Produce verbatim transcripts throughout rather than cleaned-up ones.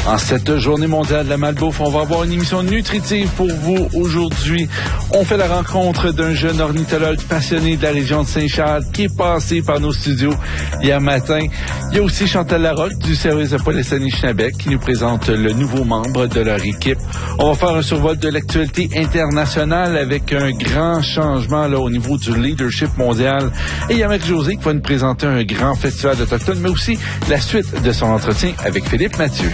En cette journée mondiale de la malbouffe, on va avoir une émission nutritive pour vous aujourd'hui. On fait la rencontre d'un jeune ornithologue passionné de la région de Saint-Charles qui est passé par nos studios hier matin. Il y a aussi Chantal Larocque du service de police Anishinaabeg qui nous présente le nouveau membre de leur équipe. On va faire un survol de l'actualité internationale avec un grand changement là au niveau du leadership mondial. Et il y a Marie-Josée qui va nous présenter un grand festival autochtone, mais aussi la suite de son entretien avec Philippe Mathieu.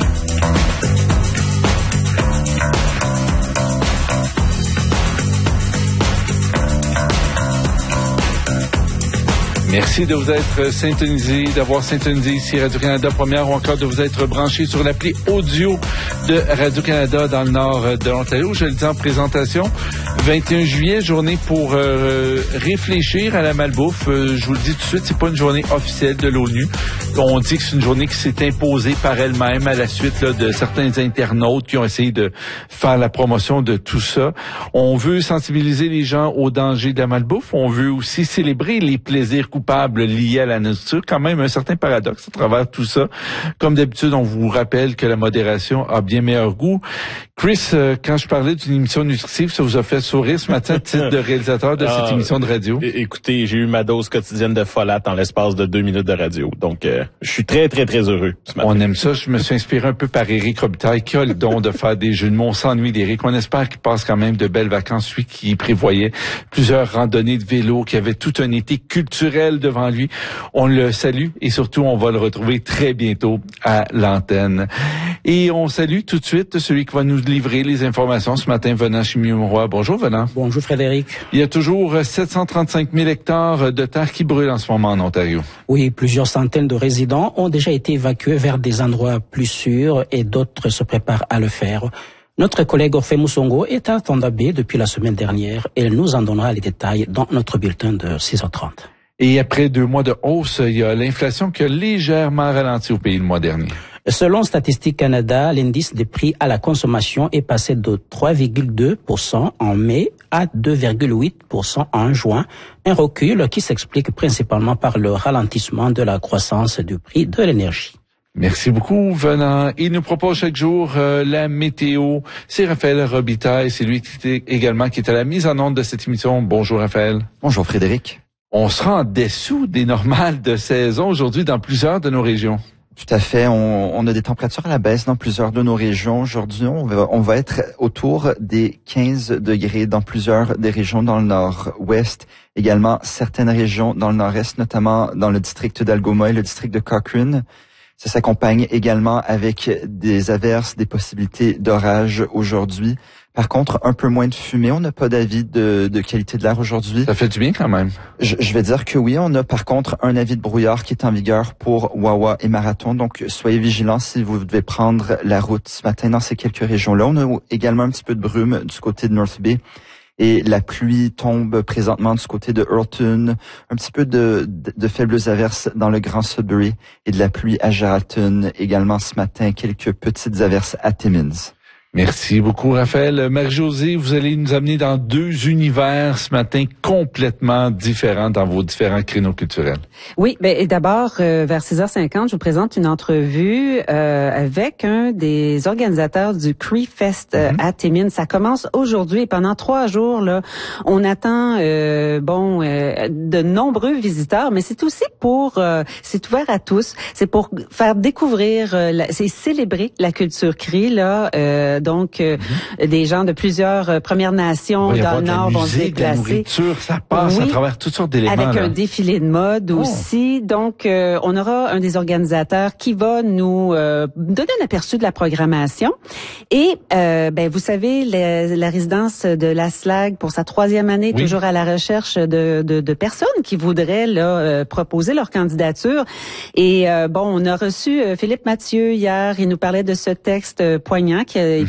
Merci de vous être syntonisé, d'avoir syntonisé ici Radio-Canada Première ou encore de vous être branché sur l'appli audio de Radio-Canada dans le nord de l'Ontario. Je le dis en présentation, vingt et un juillet, journée pour euh, réfléchir à la malbouffe. Euh, je vous le dis tout de suite, c'est pas une journée officielle de l'ONU. On dit que c'est une journée qui s'est imposée par elle-même à la suite là, de certains internautes qui ont essayé de faire la promotion de tout ça. On veut sensibiliser les gens aux dangers de la malbouffe. On veut aussi célébrer les plaisirs coupables liés à la nourriture. Quand même un certain paradoxe à travers tout ça. Comme d'habitude, on vous rappelle que la modération a bien meilleur goût. Chris, euh, quand je parlais d'une émission nutritive, ça vous a fait sourire ce matin, titre de réalisateur de cette ah, émission de radio? Écoutez, j'ai eu ma dose quotidienne de folate en l'espace de deux minutes de radio. Donc, euh, je suis très, très, très heureux ce matin. On aime ça. Je me suis inspiré un peu par Éric Robitaille, qui a le don de faire des jeux de mots. On s'ennuie d'Éric. On espère qu'il passe quand même de belles vacances. Lui qui prévoyait plusieurs randonnées de vélo, qui avait tout un été culturel devant lui. On le salue et surtout, on va le retrouver très bientôt à l'antenne. Et on salue tout de suite celui qui va nous livrer les informations ce matin, Venant Chimieux-Roy. Bonjour, Venant. Bonjour, Frédéric. Il y a toujours sept cent trente-cinq mille hectares de terre qui brûlent en ce moment en Ontario. Oui, plusieurs centaines de résidents ont déjà été évacués vers des endroits plus sûrs et d'autres se préparent à le faire. Notre collègue Orphée Moussongo est à Thunder Bay depuis la semaine dernière et elle nous en donnera les détails dans notre bulletin de six heures trente. Et après deux mois de hausse, il y a l'inflation qui a légèrement ralenti au pays le mois dernier. Selon Statistique Canada, l'indice des prix à la consommation est passé de trois virgule deux pour cent en mai à deux virgule huit pour cent en juin, un recul qui s'explique principalement par le ralentissement de la croissance du prix de l'énergie. Merci beaucoup, Venant. Il nous propose chaque jour euh, la météo. C'est Raphaël Robitaille, c'est lui qui est également qui est à la mise en onde de cette émission. Bonjour, Raphaël. Bonjour, Frédéric. On sera en dessous des normales de saison aujourd'hui dans plusieurs de nos régions. Tout à fait. On, on a des températures à la baisse dans plusieurs de nos régions. Aujourd'hui, on va, on va être autour des quinze degrés dans plusieurs des régions dans le nord-ouest. Également, certaines régions dans le nord-est, notamment dans le district d'Algoma et le district de Cochrane. Ça s'accompagne également avec des averses, des possibilités d'orage aujourd'hui. Par contre, un peu moins de fumée. On n'a pas d'avis de, de qualité de l'air aujourd'hui. Ça fait du bien quand même. Je, je vais dire que oui. On a par contre un avis de brouillard qui est en vigueur pour Wawa et Marathon. Donc, soyez vigilants si vous devez prendre la route ce matin dans ces quelques régions-là. On a également un petit peu de brume du côté de North Bay. Et la pluie tombe présentement du côté de Hurlton. Un petit peu de, de, de faibles averses dans le Grand Sudbury et de la pluie à Geraldton. Également ce matin, quelques petites averses à Timmins. Merci beaucoup, Raphaël. Marie-Josée, vous allez nous amener dans deux univers ce matin complètement différents dans vos différents créneaux culturels. Oui, ben et d'abord, euh, vers six heures cinquante, je vous présente une entrevue euh, avec un des organisateurs du Cree Fest euh, mm-hmm. à Timmins. Ça commence aujourd'hui et pendant trois jours, là, on attend euh, bon euh, de nombreux visiteurs, mais c'est aussi pour, euh, c'est ouvert à tous, c'est pour faire découvrir, euh, la, c'est célébrer la culture Cree, là, euh, donc euh, mm-hmm. des gens de plusieurs euh, Premières Nations dans le Nord vont se déplacer. La nourriture, ça passe oui, à travers toutes sortes d'éléments. Avec là. un défilé de mode oh. aussi. Donc, euh, on aura un des organisateurs qui va nous euh, donner un aperçu de la programmation. Et, euh, ben, vous savez, la, la résidence de la S L A G pour sa troisième année, oui. toujours à la recherche de, de, de personnes qui voudraient là euh, proposer leur candidature. Et euh, bon, on a reçu euh, Philippe Mathieu hier. Il nous parlait de ce texte euh, poignant qui a écrit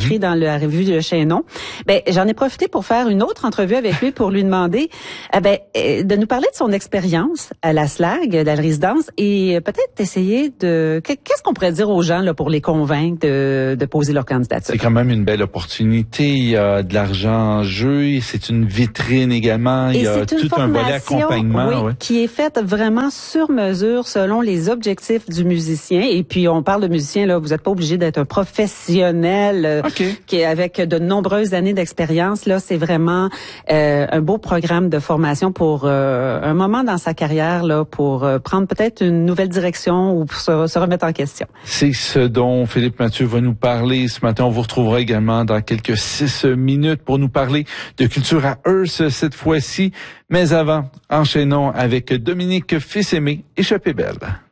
écrit mm-hmm. dans la revue de Chaînon. Ben, j'en ai profité pour faire une autre entrevue avec lui pour lui demander eh ben, de nous parler de son expérience à la S L A G, à la résidence, et peut-être essayer de... Qu'est-ce qu'on pourrait dire aux gens là, pour les convaincre de, de poser leur candidature? C'est quand même une belle opportunité. Il y a de l'argent en jeu. C'est une vitrine également. Et il y a tout un volet accompagnement. Oui, ouais. qui est faite vraiment sur mesure selon les objectifs du musicien. Et puis, on parle de musicien, là, vous n'êtes pas obligé d'être un professionnel okay. qui est avec de nombreuses années d'expérience. Là, c'est vraiment euh, un beau programme de formation pour euh, un moment dans sa carrière, là, pour euh, prendre peut-être une nouvelle direction ou pour se, se remettre en question. C'est ce dont Philippe Mathieu va nous parler ce matin. On vous retrouvera également dans quelques six minutes pour nous parler de culture à Hearst cette fois-ci. Mais avant, enchaînons avec Dominique Fils-Aimé, Échappée belle.